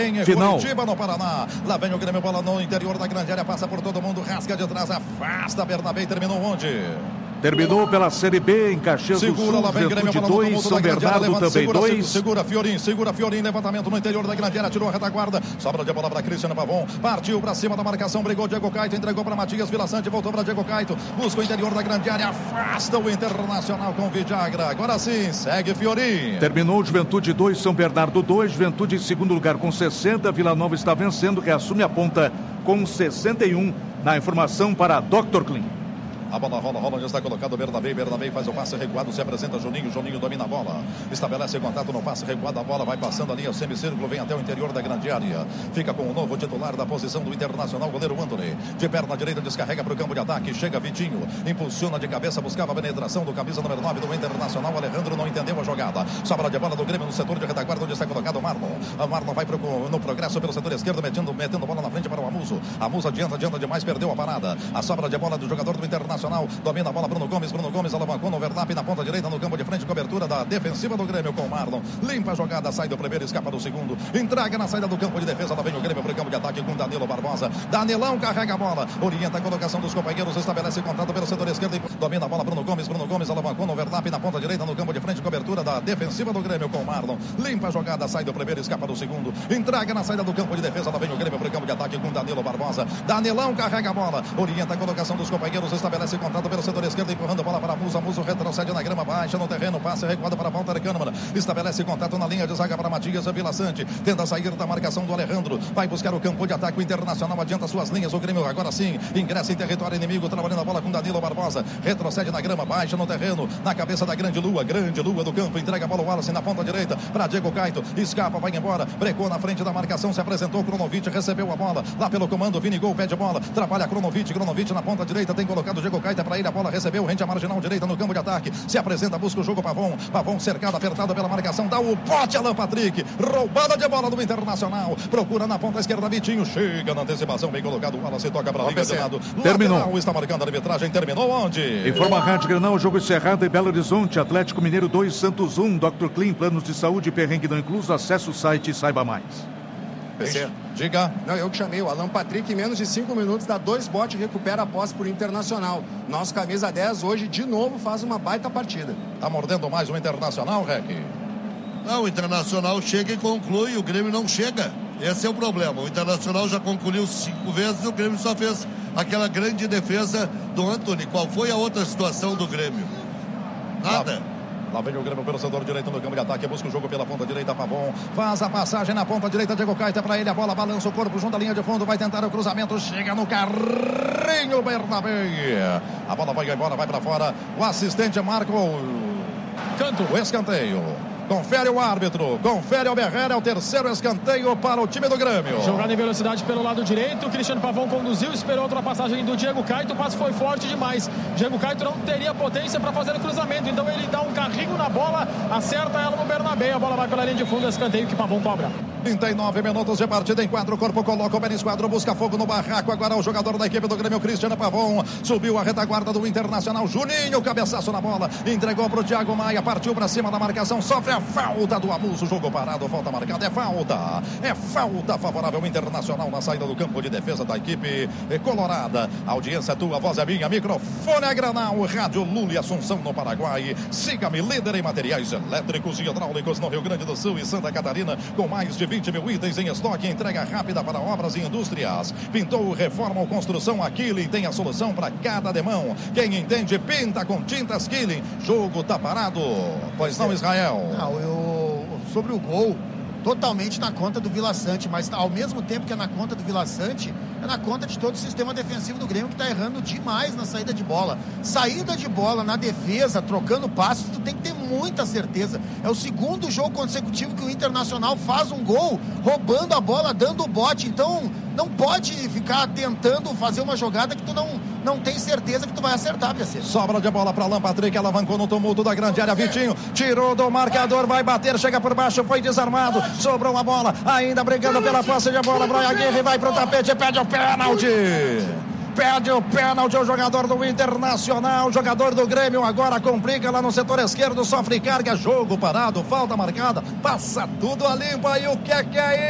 em final. Curitiba, no Paraná. Lá vem o Grêmio, bola no interior da grande área, passa por todo mundo, rasga de trás, afasta Bernabé e terminou onde? Terminou pela Série B em Caxias do Sul, Juventude 2, São Bernardo também 2. Segura Fiorim, levantamento no interior da grande área, tirou a retaguarda, sobra de bola para Cristiano Pavon, partiu para cima da marcação, brigou Diego Caito, entregou para Matias Vila Sante, voltou para Diego Caito, busca o interior da grande área, afasta o Internacional com Vidagra, agora sim, segue Fiorim. Terminou Juventude 2, São Bernardo 2, Juventude em segundo lugar com 60, Vila Nova está vencendo, reassume a ponta com 61, na informação para Dr. Clean. A bola rola, onde está colocado Bernabé faz o passe recuado, se apresenta Juninho domina a bola, estabelece contato no passe recuado, a bola vai passando a linha semicírculo, vem até o interior da grande área, fica com o novo titular da posição do Internacional, goleiro Antony, de perna direita descarrega para o campo de ataque, chega Vitinho, impulsiona de cabeça, buscava a penetração do camisa número 9 do Internacional, Alejandro não entendeu a jogada, sobra de bola do Grêmio no setor de retaguarda, onde está colocado o Marlon vai no progresso pelo setor esquerdo, metendo bola na frente para o Amuso adianta demais, perdeu a parada, a sobra de bola do jogador do Internacional, domina a bola Bruno Gomes alavancou no overlap na ponta direita no campo de frente, cobertura da defensiva do Grêmio com o Marlon, limpa a jogada, sai do primeiro, escapa do segundo, entrega na saída do campo de defesa, lá vem o Grêmio para o campo de ataque com Danilo Barbosa, Danilão carrega a bola, orienta a colocação dos companheiros, estabelece contato pelo setor esquerdo, domina a bola Bruno Gomes alavancou no overlap na ponta direita no campo de frente, cobertura da defensiva do Grêmio com o Marlon, limpa a jogada, sai do primeiro, escapa do segundo, entrega na saída do campo de defesa, lá vem o Grêmio para o campo de ataque com Danilo Barbosa, Danilão carrega a bola, orienta a colocação dos companheiros, estabelece contato pelo setor esquerdo, empurrando a bola para Muso retrocede na grama, baixa no terreno, passe recuado para Walter Kahneman, estabelece contato na linha de zaga para Matias Vila Sante, tenta sair da marcação do Alejandro, vai buscar o campo de ataque, o Internacional adianta suas linhas, o Grêmio agora sim, ingressa em território inimigo, trabalhando a bola com Danilo Barbosa, retrocede na grama, baixa no terreno, na cabeça da grande lua do campo, entrega a bola o Wallace na ponta direita, para Diego Caito, escapa, vai embora, brecou na frente da marcação, se apresentou Kronovic, recebeu a bola, lá pelo comando, Vini Gol pede bola, trabalha Kronovic na ponta direita, tem colocado Diego Caito para ele, a bola recebeu, rende a marginal direita no campo de ataque, se apresenta, busca o jogo Pavon cercado, apertado pela marcação, dá o bote Alan Patrick, roubada de bola do Internacional, procura na ponta esquerda Vitinho, chega na antecipação, bem colocado, o Wallace toca para a liga de lado, terminou, lateral, está marcando a arbitragem, terminou onde? Informa a Rádio Grenal, jogo encerrado em Belo Horizonte, Atlético Mineiro 2, Santos 1, Dr. Clean, planos de saúde, perrengue não incluso, acesse o site e saiba mais. PC, diga. Não, eu que chamei o Alan Patrick, em menos de 5 minutos dá 2 botes e recupera a posse por Internacional. Nosso camisa 10 hoje de novo faz uma baita partida. Tá mordendo mais o Internacional, Rec? Não, o Internacional chega e conclui, o Grêmio não chega. Esse é o problema. O Internacional já concluiu 5 vezes, o Grêmio só fez aquela grande defesa do Antony. Qual foi a outra situação do Grêmio? Nada. Lá vem o Grêmio pelo setor direito no campo de ataque, busca o jogo pela ponta direita, Pavon, faz a passagem na ponta direita, Diego Caito é para ele, a bola balança o corpo junto à linha de fundo, vai tentar o cruzamento, chega no carrinho, Bernabé, a bola vai embora, vai para fora, o assistente marca o escanteio. Confere o árbitro, confere o Berrera, é o terceiro escanteio para o time do Grêmio. Jogada em velocidade pelo lado direito, Cristiano Pavon conduziu, esperou a ultrapassagem do Diego Caito, o passe foi forte demais. Diego Caito não teria potência para fazer o cruzamento, então ele dá um carrinho na bola, acerta ela no Bernabé, a bola vai pela linha de fundo, escanteio que Pavon cobra. 39 minutos de partida, enquadra o corpo, coloca o pé no esquadro, busca fogo no barraco, agora o jogador da equipe do Grêmio, Cristiano Pavon, subiu a retaguarda do Internacional, Juninho, cabeçaço na bola, entregou para o Thiago Maia, partiu para cima da marcação, sofre a falta do Amuso, jogo parado, falta marcada, é falta favorável ao Internacional na saída do campo de defesa da equipe colorada. A audiência é tua, a voz é minha, microfone é Grenal, Rádio Lula e Assunção no Paraguai. Siga-me, líder em materiais elétricos e hidráulicos no Rio Grande do Sul e Santa Catarina, com mais de 20 mil itens em estoque, entrega rápida para obras e indústrias. Pintou, reforma ou construção, a Killing tem a solução para cada demão. Quem entende, pinta com tintas Killing. Jogo tá parado, pois não, Israel? Não, sobre o gol, totalmente na conta do Vila Sante, mas ao mesmo tempo que é na conta do Vila Sante, é na conta de todo o sistema defensivo do Grêmio, que está errando demais na saída de bola. Saída de bola na defesa, trocando passos, tu tem que ter muita certeza. É o segundo jogo consecutivo que o Internacional faz um gol, roubando a bola, dando o bote, então não pode ficar tentando fazer uma jogada que tu não tem certeza que tu vai acertar, PC. Sobra de bola para Alan Patrick, alavancou no tumulto da grande área, Vitinho, tirou do marcador, vai bater, chega por baixo, foi desarmado, sobrou a bola, ainda brigando pela posse de bola, Brian Aguirre vai pro tapete, pede o pênalti. Pede o pênalti ao jogador do Internacional, jogador do Grêmio agora complica lá no setor esquerdo, sofre carga, jogo parado, falta marcada, passa tudo a limpo aí, o que é isso?